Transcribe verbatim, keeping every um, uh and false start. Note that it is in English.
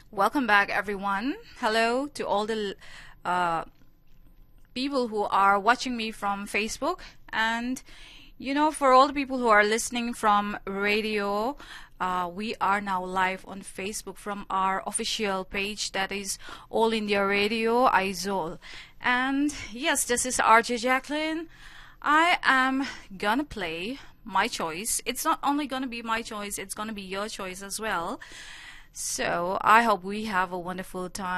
Welcome back, everyone. Hello to all the uh, people who are watching me from Facebook, and you know, for all the people who are listening from radio, uh, we are now live on Facebook from our official page, that is All India Radio Aizawl. And yes, this is R J Jacqueline. I am gonna play my choice. It's not only gonna be my choice, it's gonna be your choice as well. So I hope we have a wonderful time.